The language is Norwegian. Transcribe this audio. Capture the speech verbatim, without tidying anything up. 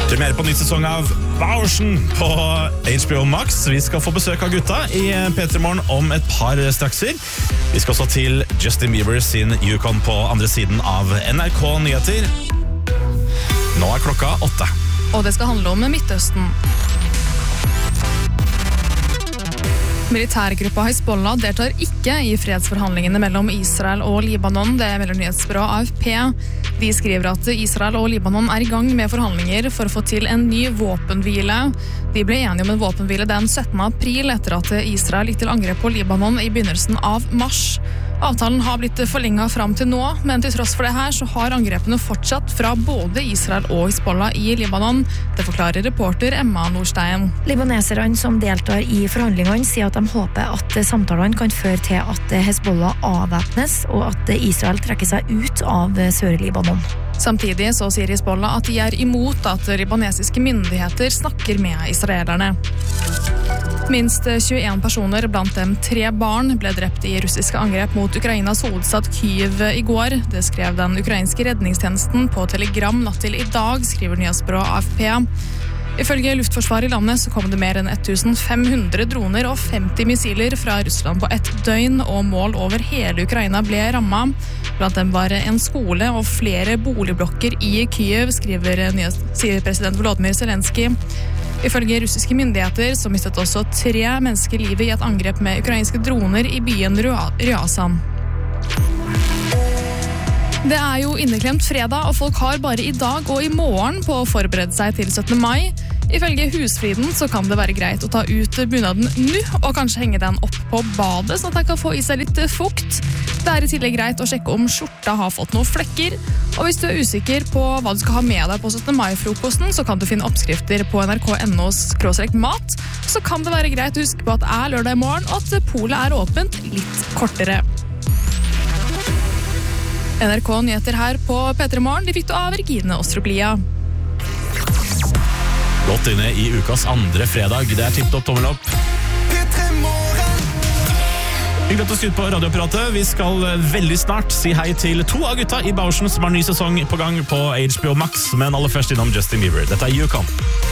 Premiere på nytt sesong av Bauschen på H B O Max. Vi skal få besøk av gutta i P tre Morgen om et par strakser. Vi skal også til Justin Bieber sin Yukon på andre siden av N R K Nyheter. Nå er klokka åtte. Og det skal handle om Midtøsten. Militærgruppa Hezbollah deltar ikke i fredsforhandlingene mellom Israel og Libanon, det melder nyhetsbyrået A F P. De skriver at Israel og Libanon er i gang med forhandlinger for å få til en ny våpenhvile. De ble enige om en våpenhvile den syttende april etter at Israel gikk til angrep på Libanon i begynnelsen av mars. Avtalen har blitt forlenget fram til nå, men til tross for det her så har angrepene fortsatt fra både Israel og Hezbollah i Libanon. Det forklarer reporter Emma Nordstein. Libaneserne som deltar i forhandlingene sier at de håper at samtalene kan føre til at Hezbollah avvæpnes og at Israel trekker seg ut av Sør-Libanon. Samtidig så sier Hezbollah at de er imot at libanesiske myndigheter snakker med israelerne. Minst tjueen personer, blant dem tre barn, ble drept i russiske angrep mot Ukrainas hovedstad Kyiv i går. Det skrev den ukrainske redningstjenesten på Telegram natt til i dag, skriver nyhetsbyrået A F P. Ifølge luftforsvaret i landet så kom det mer enn femten hundre droner og femti missiler fra Russland på ett døgn, og mål over hele Ukraina ble rammet. Blant dem var en skole og flere boligblokker i Kyiv, skriver sier president Volodymyr Zelensky. Ifølge russiske myndigheter så mistet også tre mennesker livet i et angrep med ukrainske droner i byen Ryazan. Det er jo inneklemt fredag, og folk har bare i dag og i morgen på å forberede seg til syttende mai. Ifølge Husfriden så kan det være greit å ta ut bunaden nå, og kanskje henge den opp på badet, sånn at den kan få i seg litt fukt. Det er i tillegg greit å sjekke om skjorta har fått noen flekker, og hvis du er usikker på hva du skal ha med deg på syttende mai-frokosten, så kan du finne oppskrifter på nrk punktum no skråstrek mat. Så kan det være greit å huske på at det er lørdag i morgen, og at polet er åpent litt kortere. N R K Nyheter her på P tre Morgen, de fikk du av Regine Ostruplia. Godt inne i ukas andre fredag. Det er tippet opp, tommel opp. Hyggelig at du skutt på radioapparatet. Vi skal veldig snart si hei til to av gutta i Bauschen som har ny sesong på gang på H B O Max, men aller først innom Justin Bieber. Dette er Yukon.